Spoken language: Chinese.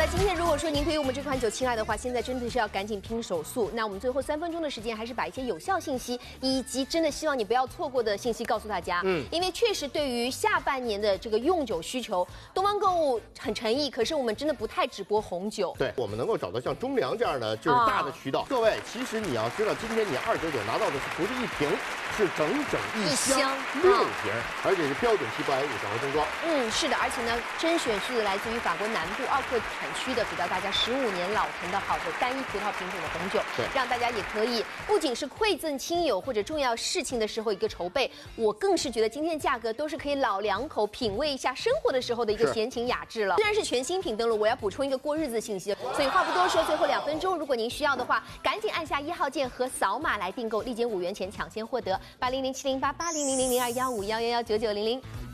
今天如果说您对于我们这款酒亲爱的话，现在真的是要赶紧拼手速。那我们最后3分钟的时间，还是把一些有效信息以及真的希望你不要错过的信息告诉大家。因为确实对于下半年的这个用酒需求，东方购物很诚意，可是我们真的不太只播红酒。 对，我们能够找到像中粮这样的就是大的渠道。各位，其实你要知道，今天你299拿到的是不是一瓶，是整整一箱6瓶，而且是标准750小盒装。 是的，而且呢，甄选是来自于法国南部奥克产区的，给到大家15年老藤的好的单一葡萄品种的红酒， 对， 让大家也可以不仅是馈赠亲友或者重要事情的时候一个筹备，我更是觉得今天的价格都是可以老两口品味一下生活的时候的一个闲情雅致了。虽然是全新品登录，我要补充一个过日子信息，所以话不多说，最后2分钟，如果您需要的话，赶紧按下1号键和扫码来订购，立减5元钱抢先获得8007088000021511119900。